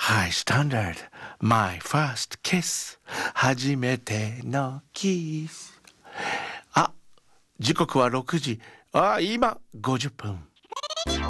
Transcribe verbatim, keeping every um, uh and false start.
High Standard My First Kiss 初めてのキス。あ、時刻はろくじ。あ、今ごじゅっぷん。